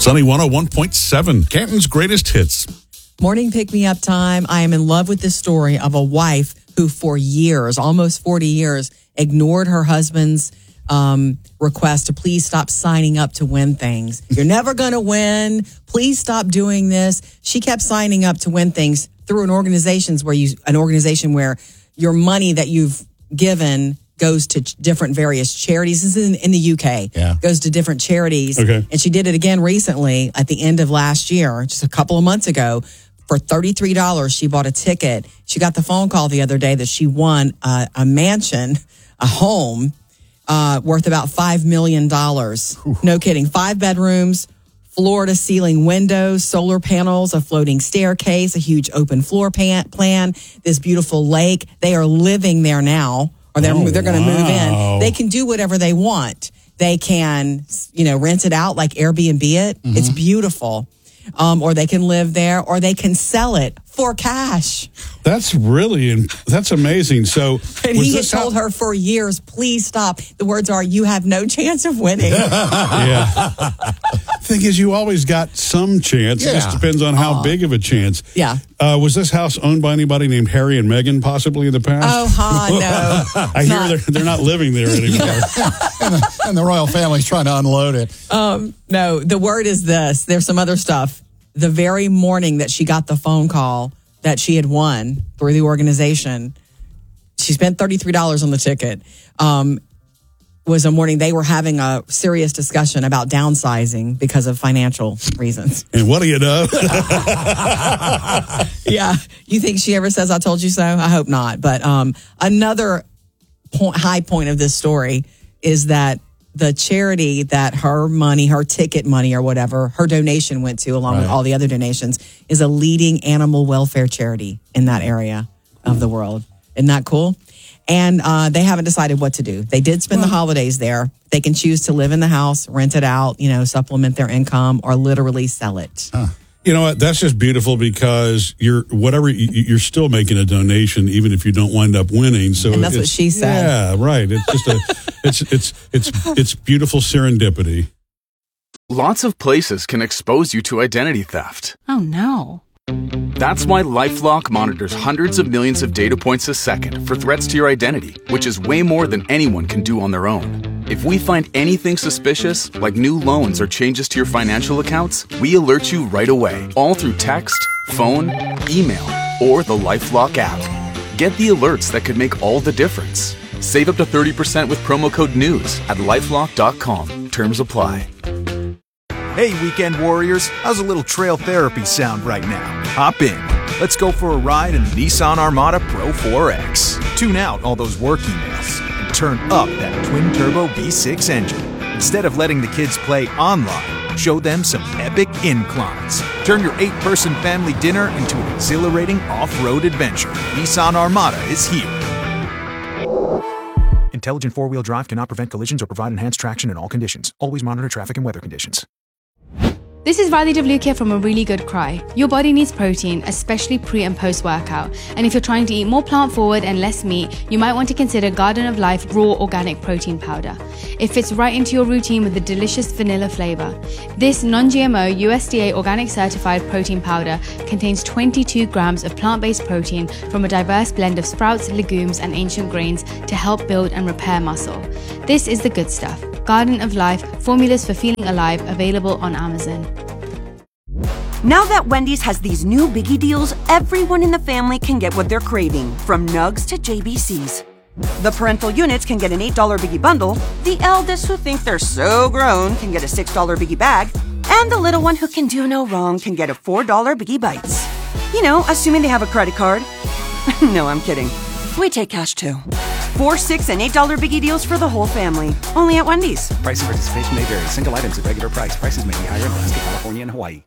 Sunny 101.7, Canton's greatest hits. Morning pick-me-up time. I am in love with this story of a wife who for years, almost 40 years, ignored her husband's request to please stop signing up to win things. You're never going to win. Please stop doing this. She kept signing up to win things through an organization where your money that you've given goes to different various charities. This is in the UK. Yeah. Goes to different charities. Okay. And she did it again recently at the end of last year, just a couple of months ago. For $33, she bought a ticket. She got the phone call the other day that she won a mansion, a home, worth about $5 million. No kidding. 5 bedrooms, floor-to-ceiling windows, solar panels, a floating staircase, a huge open floor plan, this beautiful lake. They are living there now, or they're going to move in. They can do whatever they want. They can, rent it out like Airbnb it. Mm-hmm. It's beautiful. Or they can live there, or they can sell it for cash. That's amazing. So, and he had told her for years, please stop. The words are, you have no chance of winning. Yeah. Thing is, you always got some chance. Yeah. It just depends on how big of a chance. Yeah. Was this house owned by anybody named Harry and Meghan possibly in the past? No. I hear they're not living there anymore. and the royal family's trying to unload it. No, the word is this. There's some other stuff. The very morning that she got the phone call that she had won through the organization, she spent $33 on the ticket. Was a morning they were having a serious discussion about downsizing because of financial reasons. And what do you know? Yeah. You think she ever says, I told you so? I hope not. But another high point of this story is that the charity that her ticket money or whatever, her donation went to, along with all the other donations, is a leading animal welfare charity in that area of the world. Isn't that cool? And they haven't decided what to do. They did spend the holidays there. They can choose to live in the house, rent it out, supplement their income, or literally sell it. You know what? That's just beautiful because you're still making a donation even if you don't wind up winning. So and that's what she said. Yeah, right. It's just it's beautiful serendipity. Lots of places can expose you to identity theft. Oh no. That's why LifeLock monitors hundreds of millions of data points a second for threats to your identity, which is way more than anyone can do on their own. If we find anything suspicious, like new loans or changes to your financial accounts, we alert you right away, all through text, phone, email, or the LifeLock app. Get the alerts that could make all the difference. Save up to 30% with promo code NEWS at LifeLock.com. Terms apply. Hey, weekend warriors, how's a little trail therapy sound right now? Hop in. Let's go for a ride in the Nissan Armada Pro 4X. Tune out all those work emails and turn up that twin-turbo V6 engine. Instead of letting the kids play online, show them some epic inclines. Turn your 8-person family dinner into an exhilarating off-road adventure. Nissan Armada is here. Intelligent four-wheel drive cannot prevent collisions or provide enhanced traction in all conditions. Always monitor traffic and weather conditions. This is Radhi Devlukia from A Really Good Cry. Your body needs protein, especially pre and post workout. And if you're trying to eat more plant forward and less meat, you might want to consider Garden of Life Raw Organic Protein Powder. It fits right into your routine with a delicious vanilla flavor. This non-GMO USDA organic certified protein powder contains 22 grams of plant-based protein from a diverse blend of sprouts, legumes, and ancient grains to help build and repair muscle. This is the good stuff. Garden of Life, formulas for feeling alive, available on Amazon. Now that Wendy's has these new biggie deals, everyone in the family can get what they're craving, from nugs to JBCs. The parental units can get an $8 biggie bundle, the eldest who think they're so grown can get a $6 biggie bag, and the little one who can do no wrong can get a $4 biggie bites. Assuming they have a credit card. No, I'm kidding. We take cash too. 4, 6, and $8 biggie deals for the whole family. Only at Wendy's. Price and participation may vary. Single items at regular price. Prices may be higher in Alaska, California, and Hawaii.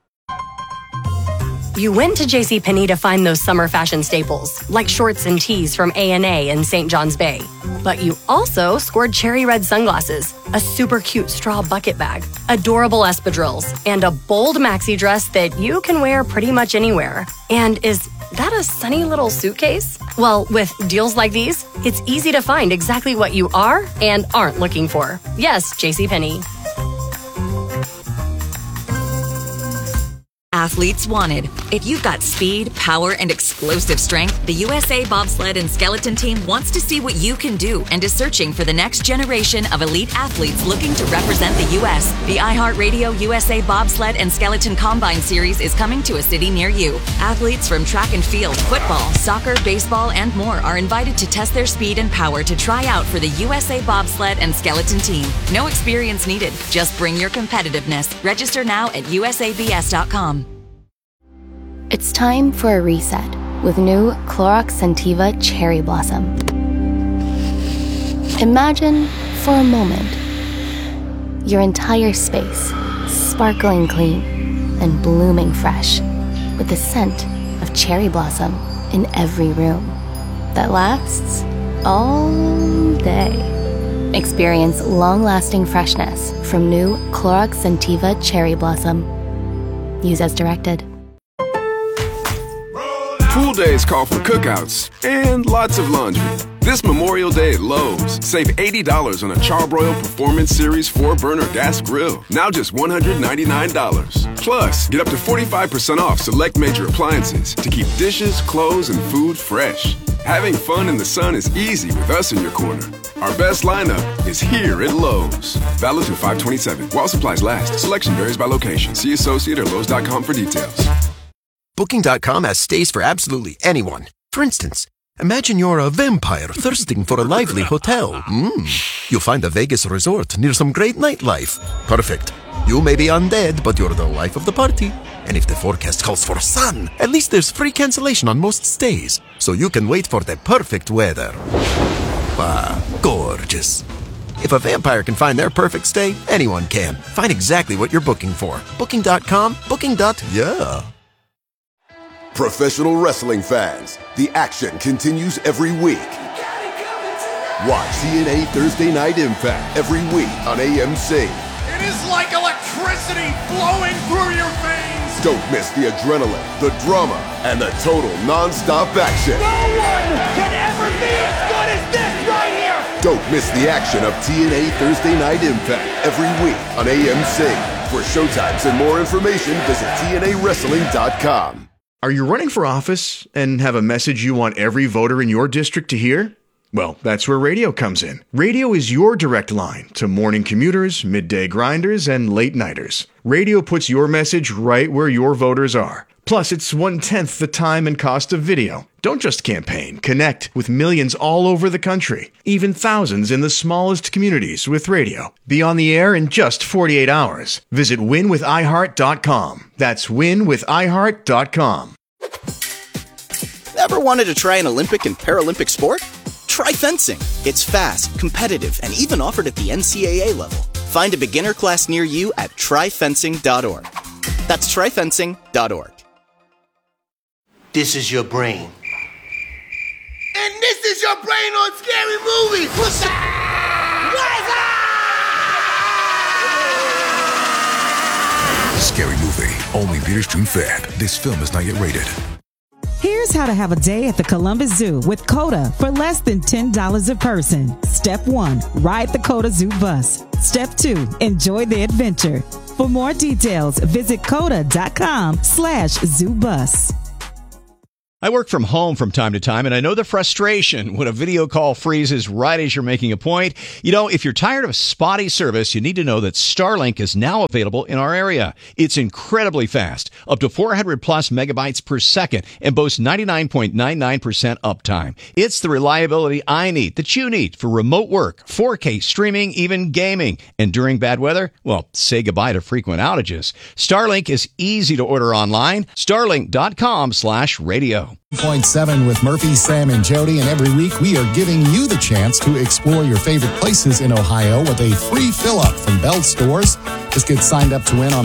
You went to JCPenney to find those summer fashion staples, like shorts and tees from A&A and St. John's Bay. But you also scored cherry red sunglasses, a super cute straw bucket bag, adorable espadrilles, and a bold maxi dress that you can wear pretty much anywhere. And is that a sunny little suitcase? Well, with deals like these, it's easy to find exactly what you are and aren't looking for. Yes, JCPenney. athletes wanted. If you've got speed, power, and explosive strength, the USA Bobsled and Skeleton Team wants to see what you can do and is searching for the next generation of elite athletes looking to represent the U.S. The iHeartRadio USA Bobsled and Skeleton Combine Series is coming to a city near you. Athletes from track and field, football, soccer, baseball, and more are invited to test their speed and power to try out for the USA Bobsled and Skeleton Team. No experience needed. Just bring your competitiveness. Register now at usabs.com. It's time for a reset with new Clorox Scentiva Cherry Blossom. Imagine, for a moment, your entire space sparkling clean and blooming fresh with the scent of cherry blossom in every room that lasts all day. Experience long-lasting freshness from new Clorox Scentiva Cherry Blossom. Use as directed. Pool days call for cookouts and lots of laundry. This Memorial Day at Lowe's, save $80 on a Charbroil Performance Series 4-burner gas grill, now just $199. Plus, get up to 45% off select major appliances to keep dishes, clothes, and food fresh. Having fun in the sun is easy with us in your corner. Our best lineup is here at Lowe's. Valid through 5/27. While supplies last. Selection varies by location. See associate or Lowe's.com for details. Booking.com has stays for absolutely anyone. For instance, imagine you're a vampire thirsting for a lively hotel. You'll find a Vegas resort near some great nightlife. Perfect. You may be undead, but you're the life of the party. And if the forecast calls for sun, at least there's free cancellation on most stays, so you can wait for the perfect weather. Gorgeous. If a vampire can find their perfect stay, anyone can. Find exactly what you're booking for. Booking.com, booking.yeah. Professional wrestling fans, the action continues every week. Watch TNA Thursday Night Impact every week on AMC. It is like electricity flowing through your veins. Don't miss the adrenaline, the drama, and the total non-stop action. No one can ever be as good as this right here. Don't miss the action of TNA Thursday Night Impact every week on AMC. For showtimes and more information, visit TNAWrestling.com. Are you running for office and have a message you want every voter in your district to hear? Well, that's where radio comes in. Radio is your direct line to morning commuters, midday grinders, and late nighters. Radio puts your message right where your voters are. Plus, it's 1/10 the time and cost of video. Don't just campaign. Connect with millions all over the country, even thousands in the smallest communities with radio. Be on the air in just 48 hours. Visit winwithiheart.com. That's winwithiheart.com. Ever wanted to try an Olympic and Paralympic sport? Try fencing. It's fast, competitive, and even offered at the NCAA level. Find a beginner class near you at tryfencing.org. That's tryfencing.org. This is your brain. And this is your brain on Scary Movies. What's up? Scary Movie, only theater stream fed. This film is not yet rated. Here's how to have a day at the Columbus Zoo with COTA for less than $10 a person. Step 1, ride the COTA Zoo bus. Step 2, enjoy the adventure. For more details, visit COTA.com/ZooBus. I work from home from time to time, and I know the frustration when a video call freezes right as you're making a point. You know, if you're tired of spotty service, you need to know that Starlink is now available in our area. It's incredibly fast, up to 400 plus megabytes per second, and boasts 99.99% uptime. It's the reliability I need, that you need, for remote work, 4K streaming, even gaming. And during bad weather, well, say goodbye to frequent outages. Starlink is easy to order online. Starlink.com/radio. 0.7 with Murphy, Sam, and Jody, and every week we are giving you the chance to explore your favorite places in Ohio with a free fill-up from Bell Stores. Just get signed up to win on